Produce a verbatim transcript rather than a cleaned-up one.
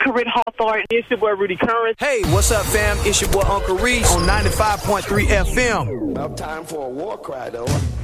Corinne Hawthorne. It's your boy Rudy Curran. Hey, what's up, fam? It's your boy Uncle Reese on ninety-five point three F M. About time for a war cry, though.